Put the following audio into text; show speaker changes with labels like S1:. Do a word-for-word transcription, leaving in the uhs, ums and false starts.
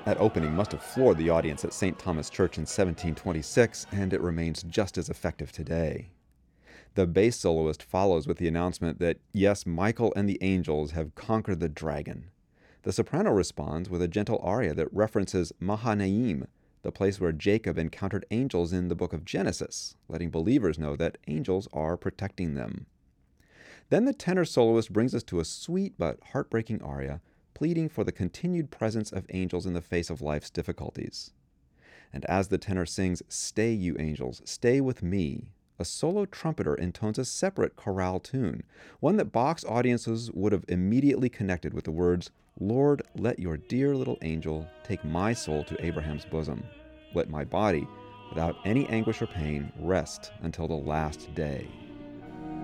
S1: That opening must have floored the audience at Saint Thomas Church in seventeen twenty-six, and it remains just as effective today. The bass soloist follows with the announcement that, yes, Michael and the angels have conquered the dragon. The soprano responds with a gentle aria that references Mahanaim, the place where Jacob encountered angels in the book of Genesis, letting believers know that angels are protecting them. Then the tenor soloist brings us to a sweet but heartbreaking aria, pleading for the continued presence of angels in the face of life's difficulties. And as the tenor sings, "Stay, you angels, stay with me," a solo trumpeter intones a separate chorale tune, one that Bach's audiences would have immediately connected with the words, "Lord, let your dear little angel take my soul to Abraham's bosom. Let my body, without any anguish or pain, rest until the last day."